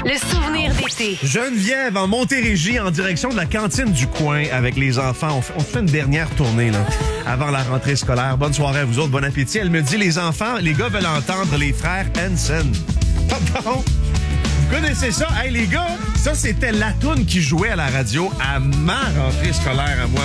Le souvenir d'été. Geneviève, en Montérégie, en direction de la cantine du coin avec les enfants. On fait une dernière tournée là, avant la rentrée scolaire. Bonne soirée à vous autres, bon appétit. Elle me dit, les enfants, les gars veulent entendre les frères Hansen. Pardon? Vous connaissez ça? Hey les gars, ça c'était la toune qui jouait à la radio à ma rentrée scolaire à moi.